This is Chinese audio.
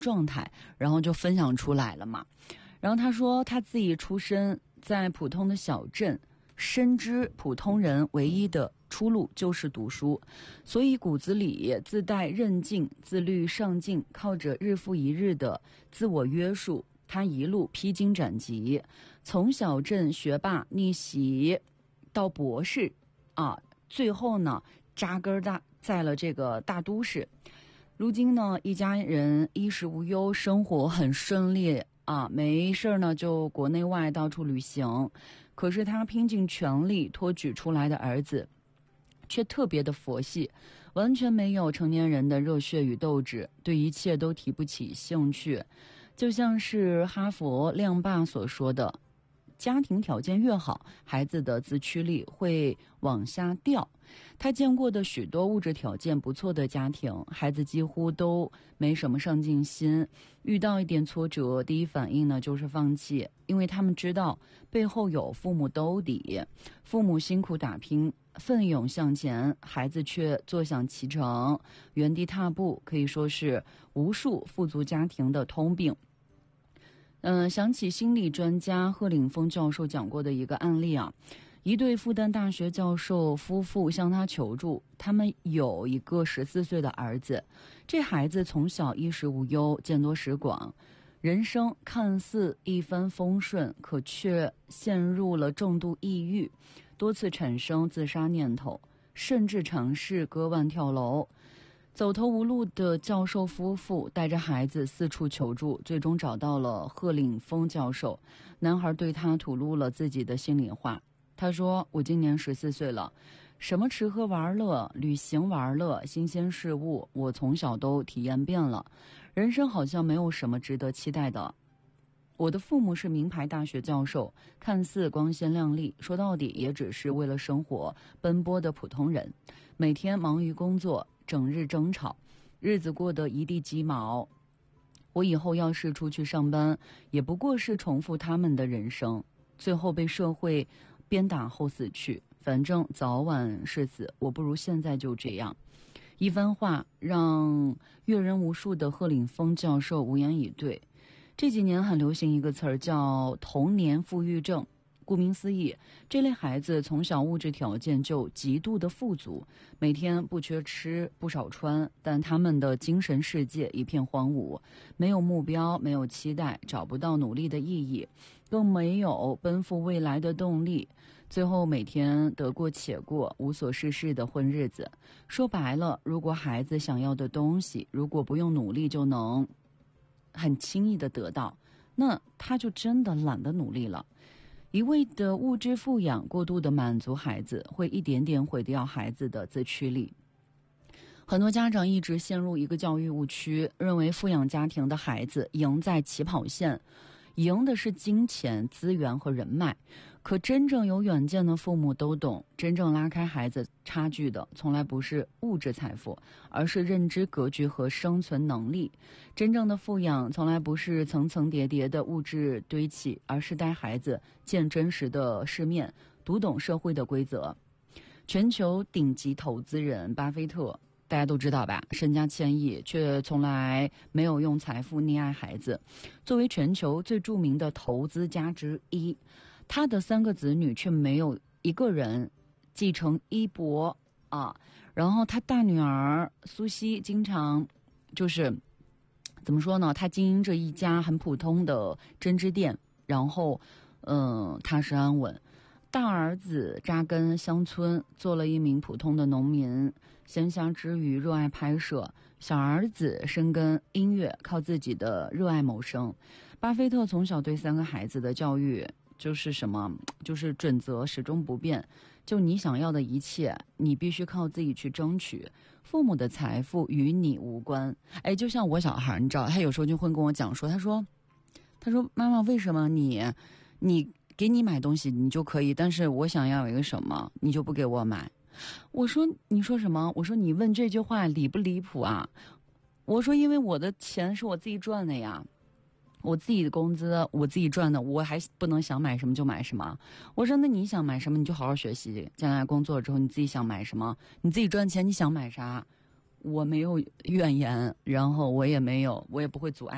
状态，然后就分享出来了嘛。然后他说他自己出身在普通的小镇，深知普通人唯一的出路就是读书，所以骨子里自带韧劲、自律上进，靠着日复一日的自我约束，他一路披荆斩棘，从小镇学霸逆袭到博士最后呢扎根在了这个大都市。如今呢，一家人衣食无忧，生活很顺利没事呢就国内外到处旅行。可是他拼尽全力托举出来的儿子却特别的佛系，完全没有成年人的热血与斗志，对一切都提不起兴趣。就像是哈佛量霸所说的，家庭条件越好，孩子的自驱力会往下掉。他见过的许多物质条件不错的家庭，孩子几乎都没什么上进心，遇到一点挫折，第一反应呢就是放弃，因为他们知道背后有父母兜底，父母辛苦打拼，奋勇向前，孩子却坐享其成，原地踏步，可以说是无数富足家庭的通病。想起心理专家贺岭峰教授讲过的一个案例一对复旦大学教授夫妇向他求助，他们有一个14岁的儿子，这孩子从小衣食无忧，见多识广，人生看似一帆风顺，可却陷入了重度抑郁，多次产生自杀念头，甚至尝试割腕跳楼。走投无路的教授夫妇带着孩子四处求助，最终找到了贺岭峰教授。男孩对他吐露了自己的心里话，他说，我今年14岁了，什么吃喝玩乐、旅行玩乐、新鲜事物，我从小都体验遍了，人生好像没有什么值得期待的。我的父母是名牌大学教授，看似光鲜亮丽，说到底也只是为了生活奔波的普通人，每天忙于工作，整日争吵，日子过得一地鸡毛。我以后要是出去上班，也不过是重复他们的人生，最后被社会鞭打后死去，反正早晚是死，我不如现在就这样。一番话让阅人无数的贺岭峰教授无言以对。这几年很流行一个词儿叫童年富裕症，顾名思义，这类孩子从小物质条件就极度的富足，每天不缺吃不少穿，但他们的精神世界一片荒芜，没有目标，没有期待，找不到努力的意义，更没有奔赴未来的动力，最后每天得过且过，无所事事的混日子。说白了，如果孩子想要的东西，如果不用努力就能很轻易的得到，那他就真的懒得努力了。一味的物质富养，过度的满足孩子，会一点点毁掉孩子的自驱力。很多家长一直陷入一个教育误区，认为富养家庭的孩子赢在起跑线，赢的是金钱、资源和人脉。可真正有远见的父母都懂，真正拉开孩子差距的从来不是物质财富，而是认知格局和生存能力。真正的富养从来不是层层叠叠的物质堆砌，而是带孩子见真实的世面，读懂社会的规则。全球顶级投资人巴菲特，大家都知道吧，身家千亿，却从来没有用财富溺爱孩子。作为全球最著名的投资家之一，他的3个子女却没有一个人继承衣钵然后他大女儿苏西经常就是怎么说呢，他经营着一家很普通的针织店，然后踏实安稳。大儿子扎根乡村，做了一名普通的农民，闲暇之余热爱拍摄。小儿子深耕音乐，靠自己的热爱谋生。巴菲特从小对3个孩子的教育就是什么？就是准则始终不变，就你想要的一切，你必须靠自己去争取，父母的财富与你无关。就像我小孩，你知道，他有时候就会跟我讲说，他说妈妈，为什么你给你买东西你就可以，但是我想要一个什么你就不给我买？我说你说什么？我说你问这句话离不离谱啊？我说因为我的钱是我自己赚的呀，我自己的工资我自己赚的，我还不能想买什么就买什么。我说那你想买什么你就好好学习，将来工作之后你自己想买什么，你自己赚钱你想买啥，我没有怨言，然后我也不会阻碍